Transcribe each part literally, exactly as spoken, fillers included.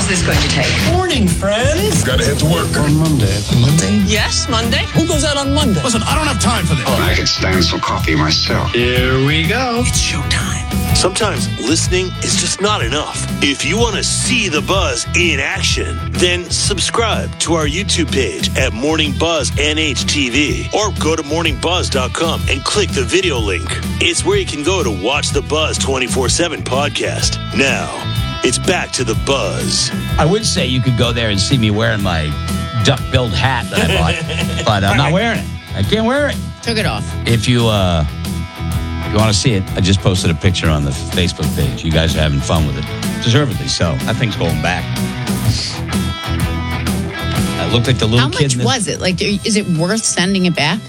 this going to take? Morning, friends. Gotta head to work. On Monday. Monday? Yes, Monday. Who goes out on Monday? Listen, I don't have time for this. Oh, I could stand some coffee myself. Here we go. It's showtime. Sometimes listening is just not enough. If you want to see the buzz in action, then subscribe to our YouTube page at Morning Buzz N H T V or go to morning buzz dot com and click the video link. It's where you can go to watch the Buzz twenty-four seven podcast. Now, it's back to the buzz. I would say you could go there and see me wearing my duck-billed hat that I bought, but I'm not wearing it. I can't wear it. Took it off. If you uh, if you want to see it, I just posted a picture on the Facebook page. You guys are having fun with it. Deservedly so. That thing's going back. I looked like the little How kid. much in the- was it? Like, is it worth sending it back?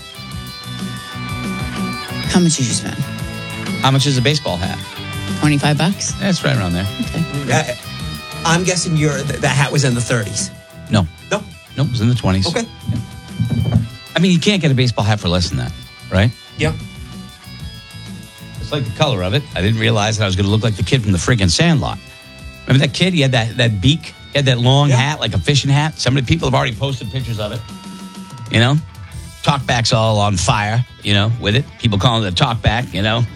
How much did you spend? How much is a baseball hat? twenty-five bucks? That's right around there. Okay. Uh, I'm guessing your th- that hat was in the thirties. No. No? No, it was in the twenties. Okay. I mean, you can't get a baseball hat for less than that, right? Yeah. It's like the color of it. I didn't realize that I was going to look like the kid from the freaking Sandlot. Remember that kid? He had that, that beak. He had that long Yeah. hat, like a fishing hat. Some of the people have already posted pictures of it. You know? Talkback's all on fire, you know, with it. People calling it a talkback, you know?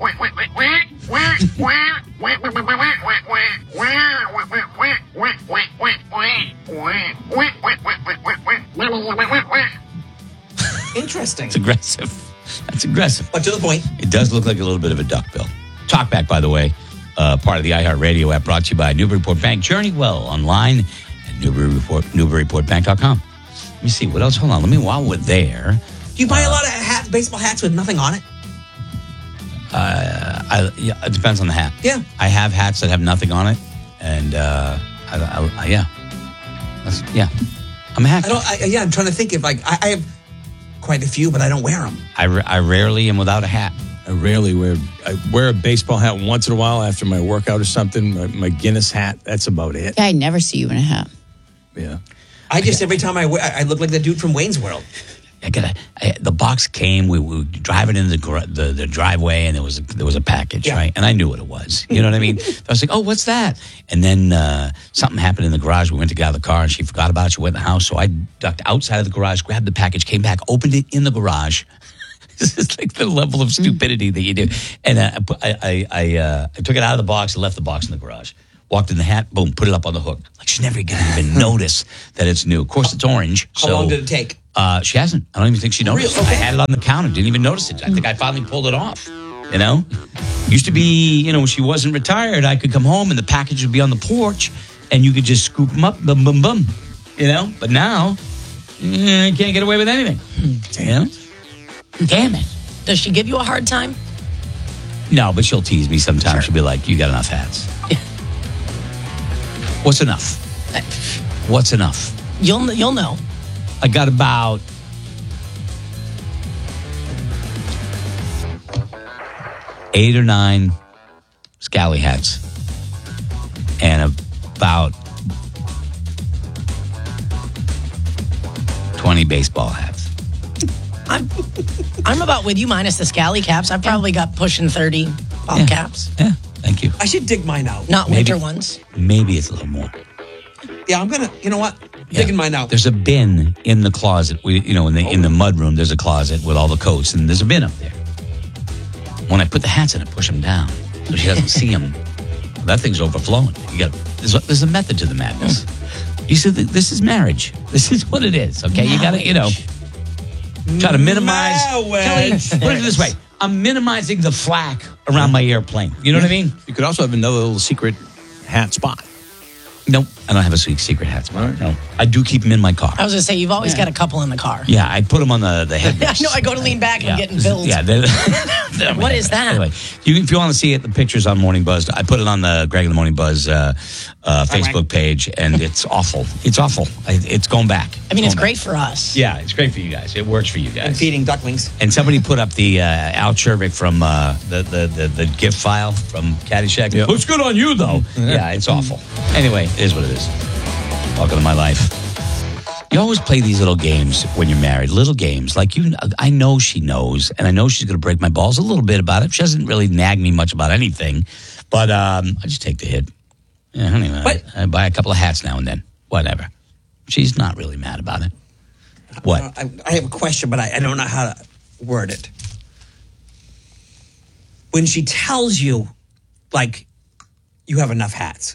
Interesting. It's aggressive. That's aggressive. But to the point. It does look like a little bit of a duckbill. Talkback, by the way, uh, part of the iHeartRadio app, brought to you by Newburyport Bank. Journey well online at Newburyport, Newburyport Bank dot com. Let me see, what else? Hold on, let me, while we're there. Do you buy a lot of hats, baseball hats with nothing on it? Uh, I, yeah, it depends on the hat. Yeah. I have hats that have nothing on it. And, uh, I, I, I, yeah. That's, yeah. I'm a hat I don't. I, yeah, I'm trying to think if like I, I have quite a few, but I don't wear them. I, I rarely am without a hat. I rarely wear. I wear a baseball hat once in a while after my workout or something. My, my Guinness hat. That's about it. Yeah, I never see you in a hat. Yeah. I just every time I wear, I look like the dude from Wayne's World. I gotta. I, the box came. We, we were driving in the, gar- the the driveway, and there was a, there was a package, Yeah. right? And I knew what it was. You know what I mean? I was like, "Oh, what's that?" And then uh, something happened in the garage. We went to get out of the car, and she forgot about it. She went in the house, so I ducked outside of the garage, grabbed the package, came back, opened it in the garage. This is like the level of stupidity that you do. And uh, I put- I I I, uh, I took it out of the box and left the box in the garage. Walked in the hat, boom, put it up on the hook. Like she's never gonna even notice that it's new. Of course, it's orange. How so, long did it take? Uh, she hasn't. I don't even think she noticed. Really? Okay. I had it on the counter. Didn't even notice it. I think I finally pulled it off. You know? Used to be, you know, when she wasn't retired, I could come home and the package would be on the porch and you could just scoop them up, boom, boom, boom. You know? But now, eh, I can't get away with anything. Damn it. Damn it. Does she give you a hard time? No, but she'll tease me sometimes. Sure. She'll be like, you got enough hats. What's enough? What's enough? You'll you'll know. I got about eight or nine scally hats and about twenty baseball hats. I'm I'm about with you minus the scally caps. I've probably got pushing thirty ball Yeah. caps. Yeah, thank you. I should dig mine out. Not Maybe. winter ones. Maybe it's a little more. Yeah, I'm gonna. You know what? Yeah. Digging mine out. There's a bin in the closet. We, you know, in the in the mud room, there's a closet with all the coats, and there's a bin up there. When I put the hats in, I push them down so she doesn't see them. That thing's overflowing. You got there's a, there's a method to the madness. You said that this is marriage. This is what it is. Okay, you got to you know try to minimize. Marriage. Put it this way: I'm minimizing the flack around my airplane. You know what I mean? You could also have another little secret hat spot. Nope, I don't have a sweet secret hat spot. No, I do keep them in my car. I was gonna say you've always got a couple in the car. Yeah, I put them on the the I headrest. know. I go to lean back and Yeah. I'm getting billed. Yeah. they're- they're- What is that? Anyway, you, if you want to see it, the pictures on Morning Buzz, I put it on the Greg in the Morning Buzz uh, uh, Facebook page, and it's awful. It's awful. I, it's going back. I mean, it's going great back. for us. Yeah, it's great for you guys. It works for you And guys. feeding ducklings. And somebody put up the uh, Al Chervik from uh, the, the, the, the GIF file from Caddyshack. Yep. Looks good on you, though. Yeah, it's awful. Anyway, it is what it is. Welcome to my life. You always play these little games when you're married. Little games. Like, you, I know she knows, and I know she's going to break my balls a little bit about it. She doesn't really nag me much about anything, but um, I just take the hit. Yeah, anyway, But- I, I buy a couple of hats now and then. Whatever. She's not really mad about it. What? Uh, I, I have a question, but I, I don't know how to word it. When she tells you, like, you have enough hats,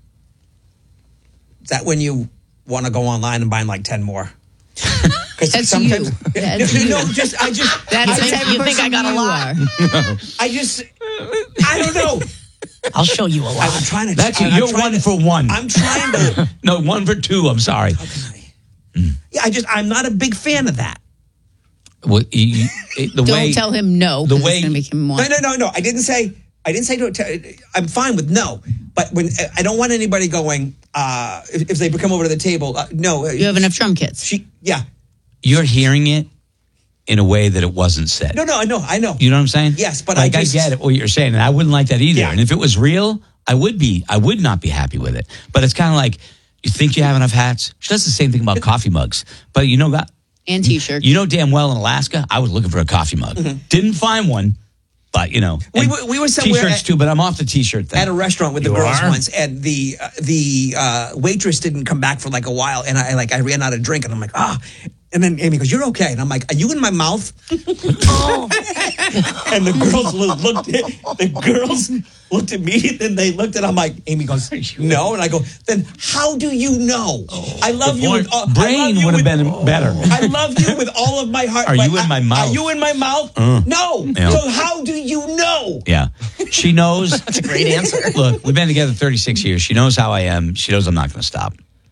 is that when you want to go online and buy like ten more? Because That's you. That's no, you. no, just I just That's I the just, type of you think I person got a you lot? are. I just I don't know. I'll show you a lot. I'm trying to. That's I'm you. You're trying one to- for one. I'm trying to. No, one for two. I'm sorry. Yeah, I just I'm not a big fan of that. Well, you, you, the Don't way, tell him no. the 'cause way- it's going to make him No, want. no, no, no. I didn't say. I didn't say. To, I'm fine with no, but when I don't want anybody going. Uh, if, if they come over to the table, uh, no. You have enough drum kits. She, yeah. You're hearing it in a way that it wasn't said. No, no, I know, I know. You know what I'm saying? Yes, but I like I, just- get it, what you're saying, and I wouldn't like that either. Yeah. And if it was real, I would be. I would not be happy with it. But it's kind of like you think you have enough hats. She does the same thing about coffee mugs. But you know, God, And t-shirts. you know damn well in Alaska, I was looking for a coffee mug. Didn't find one, but you know, We and were- we were somewhere t-shirts at- too. But I'm off the t-shirt thing. At a restaurant with the You girls are? once, and the uh, the uh, waitress didn't come back for like a while, and I like I ran out of drink, and I'm like, ah. And then Amy goes, "You're okay," and I'm like, "Are you in my mouth?" Oh. And the girls lo- looked at the girls looked at me, and then they looked at. I'm like, Amy goes, "No," and I go, "Then how do you know? I love you. With, all- I Brain love you would have with- been better. I love you with all of my heart. Are but you in I- my mouth? Are you in my mouth? No. Yeah. So how do you know? Yeah. She knows. That's a great answer. Look, we've been together thirty-six years. She knows how I am. She knows I'm not going to stop.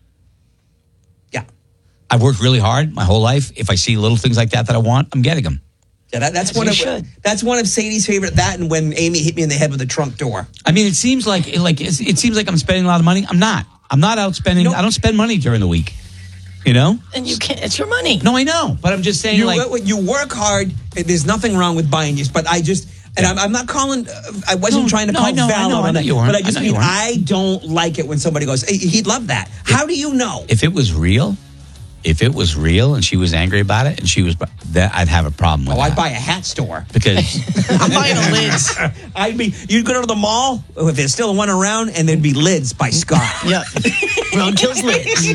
Yeah. I've worked really hard my whole life. If I see little things like that that I want, I'm getting them. Yeah, that, that's As one you of should. that's one of Sadie's favorite. That and when Amy hit me in the head with the trunk door. I mean, it seems like like it's, it seems like I'm spending a lot of money. I'm not. I'm not out spending. Nope. I don't spend money during the week. You know? And you can't, it's your money. No, I know, but I'm just saying, You, like, you work hard. There's nothing wrong with buying you, but I just and I'm, I'm not calling. Uh, I wasn't No, trying to no, call I know, I Val know, out I on know that, you weren't. but I I just know you mean weren't. I don't like it when somebody goes, hey, "He'd love that." How do you know? if it was real, if it was real, and she was angry about it, and she was, that I'd have a problem with Oh, that. I'd buy a hat store. because I'm buying a lids. I'd be. You'd go to the mall if there's still one around, and there'd be lids by Scott. Yep. Roadkill's lids.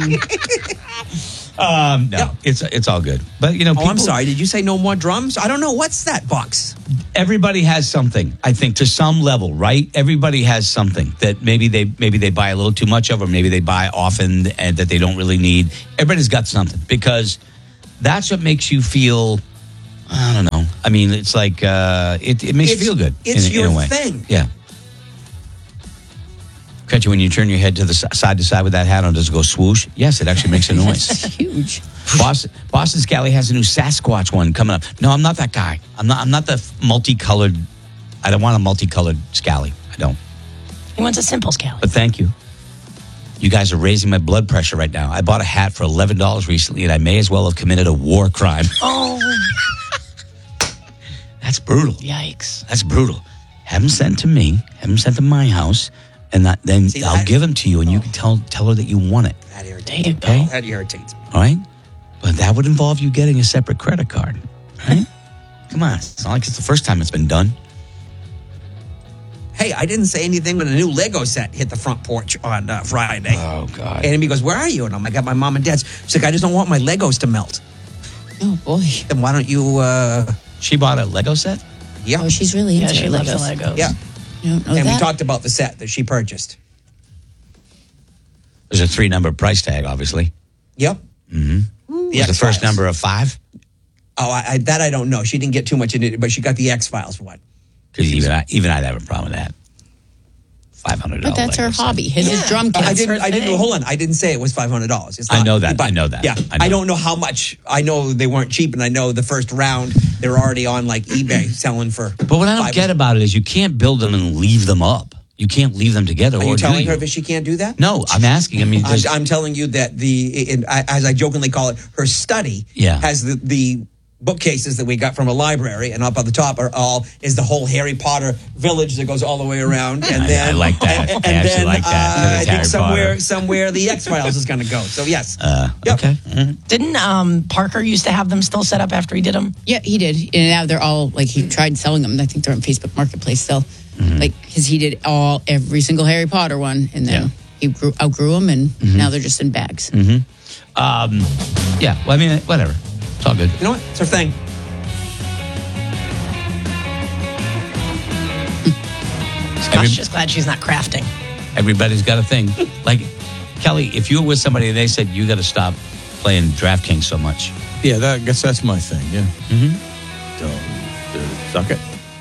um, no, Yeah. it's it's all good. But you know, Oh, people, I'm sorry. Did you say no more drums? I don't know. What's that box? everybody has something, I think, to some level, right? Everybody has something that maybe they maybe they buy a little too much of, or maybe they buy often and that they don't really need. Everybody's got something, because that's what makes you feel, I don't know. I mean, it's like uh, it, it makes It's- you feel good. it's in, your in a way. thing. Yeah. Catch you when you turn your head to the s- side to side with that hat on, does it go swoosh? Yes, it actually makes a noise. Huge. Boston, Boston Scally has a new Sasquatch one coming up. No, I'm not that guy. I'm not. I'm not the f- multicolored. I don't want a multicolored Scally. I don't. He wants a simple scally. But thank you. You guys are raising my blood pressure right now. I bought a hat for eleven dollars recently, and I may as well have committed a war crime. Oh, That's brutal. yikes. That's brutal. Have them sent to me. Have them sent to my house, and that, then See, I'll that- give them to you, and you can tell tell her that you want it. That irritates There you me. go. Okay. That irritates me. All right? But that would involve you getting a separate credit card, right? Come on. It's not like it's the first time it's been done. Hey, I didn't say anything when a new Lego set hit the front porch on uh, Friday. Oh, God. And Amy goes, "Where are you?" And I'm like, "At my mom and dad's." She's like, "I just don't want my Legos to melt." Oh, boy. Then why don't you? uh She bought a Lego set? Yeah, Oh, she's really Yeah, into she her loves Legos. Legos. yeah. You don't know And that? we talked about the set that she purchased. There's a three-number price tag, obviously. Yep. Mm-hmm. Was the first number of five? Oh, I, I, that I don't know. She didn't get too much into it, but she got the X Files one. Because even, I, even I'd have a problem with that. five hundred dollars But that's her Lego set. hobby. His is drum kits. I didn't. her I didn't. thing. Hold on. I didn't say it was five hundred dollars. It's I not. know that. But, I know that. Yeah. I I, know. don't know how much. I know they weren't cheap, and I know the first round they're already on like eBay selling for. But what I don't five- get about it is you can't build them and leave them up. You can't leave them together. Are or you do telling you? her that she can't do that? No, I'm asking. I mean, I'm, there's- I'm telling you that the, in, I- as I jokingly call it, her study Yeah. has the, the bookcases that we got from a library, and up at the top are all is the whole Harry Potter village that goes all the way around, and I- then I like that. And, I and actually then like that. uh, That I it's think Harry somewhere, Potter. somewhere the X Files is going to go. So yes, uh, Yep. okay. Mhm. Didn't um, Parker used to have them still set up after he did them? Yeah, he did. And now they're all, like, he tried selling them. I think they're on Facebook Marketplace still. Mm-hmm. Like, because he did all, every single Harry Potter one. And then Yeah. he grew, outgrew them, and Mm-hmm. now they're just in bags. Um, yeah, well, I mean, whatever. It's all good. You know what? It's our thing. Scott's just glad she's not crafting. Everybody's got a thing. Like, Kelly, if you were with somebody and they said, you got to stop playing DraftKings so much. Yeah, that, I guess that's my thing. Yeah. Mm-hmm. Don't uh, suck it.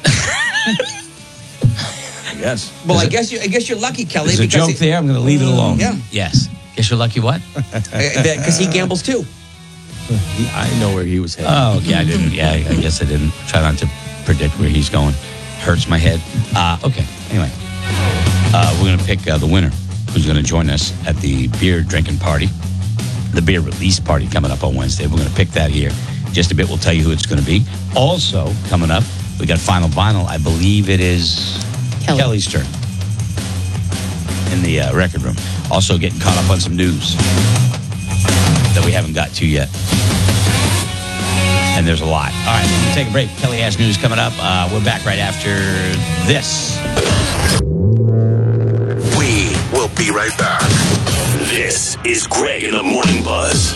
I guess. Well, Is I it- guess you. I guess you're lucky, Kelly. There's a because joke it- there. I'm going to leave it alone. Yeah. Yes. Guess you're lucky what? Because he gambles too. I know where he was headed. Oh, okay. I didn't. Yeah, I guess I didn't. Try not to predict where he's going. Hurts my head. Uh, okay. Anyway, uh, we're going to pick uh, the winner who's going to join us at the beer drinking party, the beer release party coming up on Wednesday. We're going to pick that here. Just a bit, we'll tell you who it's going to be. Also, coming up, we got Final Vinyl. I believe it is Kelly. Kelly's turn in the uh, record room. Also getting caught up on some news that we haven't got to yet. And there's a lot. All right, we'll take a break. Kelly Ash News coming up. Uh, we're back right after this. We will be right back. This is Greg in the Morning Buzz.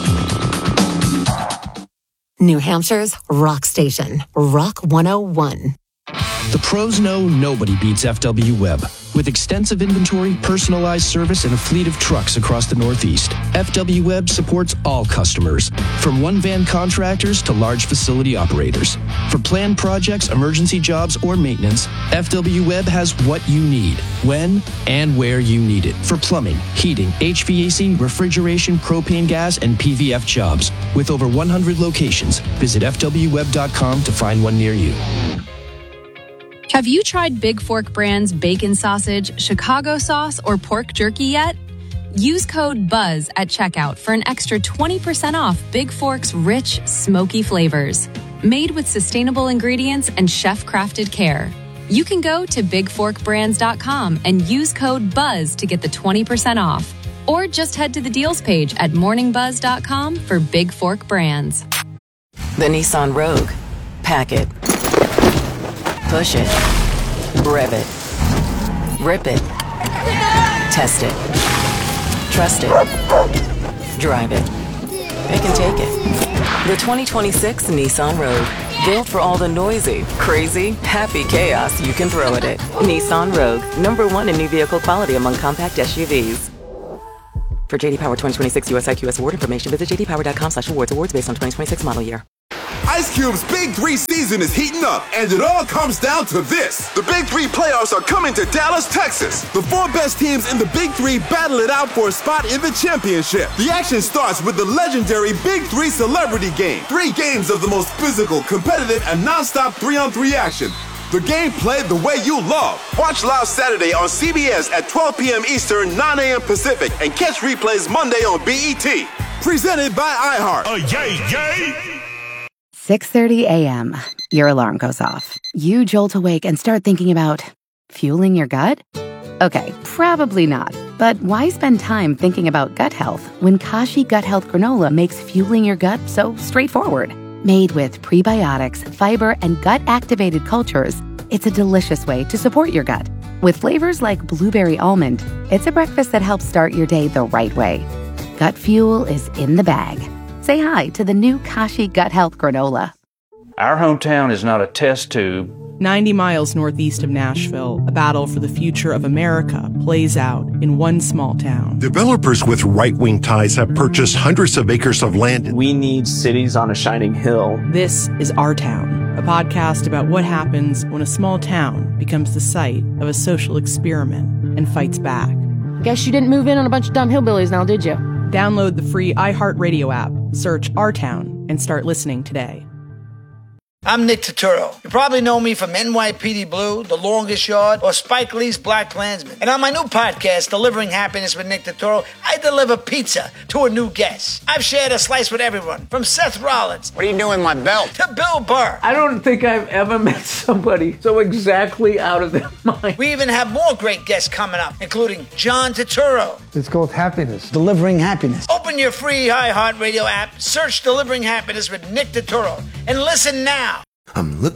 New Hampshire's rock station, Rock one oh one. The pros know nobody beats F W Web. With extensive inventory, personalized service, and a fleet of trucks across the Northeast, F W Web supports all customers, from one-van contractors to large facility operators. For planned projects, emergency jobs, or maintenance, F W Web has what you need, when and where you need it. For plumbing, heating, H V A C, refrigeration, propane gas, and P V F jobs. With over one hundred locations, visit F W web dot com to find one near you. Have you tried Big Fork Brand's bacon sausage, Chicago sauce, or pork jerky yet? Use code BUZZ at checkout for an extra twenty percent off Big Fork's rich, smoky flavors. Made with sustainable ingredients and chef-crafted care. You can go to big fork brands dot com and use code BUZZ to get the twenty percent off. Or just head to the deals page at morning buzz dot com for Big Fork Brands. The Nissan Rogue. Pack it. Push it. Rev it. Rip it. Test it. Trust it. Drive it. It can take it. The twenty twenty-six Nissan Rogue. Built for all the noisy, crazy, happy chaos you can throw at it. Nissan Rogue. Number one in new vehicle quality among compact S U Vs. For J D Power twenty twenty-six U S I Q S award information, visit j d power dot com slash awards. Awards based on twenty twenty-six model year. Ice Cube's Big Three season is heating up, and it all comes down to this. The Big Three playoffs are coming to Dallas, Texas. The four best teams in the Big Three battle it out for a spot in the championship. The action starts with the legendary Big Three Celebrity Game. Three games of the most physical, competitive, and non-stop three-on-three action. The game played the way you love. Watch live Saturday on C B S at twelve p.m. Eastern, nine a.m. Pacific, and catch replays Monday on B E T. Presented by iHeart. Oh, yay, yay! six thirty a.m. Your alarm goes off. You jolt awake and start thinking about fueling your gut? Okay, probably not. But why spend time thinking about gut health when Kashi Gut Health Granola makes fueling your gut so straightforward? Made with prebiotics, fiber, and gut-activated cultures, it's a delicious way to support your gut. With flavors like blueberry almond, it's a breakfast that helps start your day the right way. Gut fuel is in the bag. Say hi to the new Kashi Gut Health Granola. Our hometown is not a test tube. ninety miles northeast of Nashville, a battle for the future of America plays out in one small town. Developers with right-wing ties have purchased hundreds of acres of land. We need cities on a shining hill. This is Our Town, a podcast about what happens when a small town becomes the site of a social experiment and fights back. Guess you didn't move in on a bunch of dumb hillbillies now, did you? Download the free iHeartRadio app, search Our Town, and start listening today. I'm Nick Turturro. You probably know me from N Y P D Blue, The Longest Yard, or Spike Lee's Black Klansman. And on my new podcast, Delivering Happiness with Nick Turturro, I deliver pizza to a new guest. I've shared a slice with everyone, from Seth Rollins. What are you doing, my belt? To Bill Burr. I don't think I've ever met somebody so exactly out of their mind. We even have more great guests coming up, including John Turturro. It's called Happiness, Delivering Happiness. Open your free iHeartRadio app, search Delivering Happiness with Nick Turturro, and listen now. I'm looking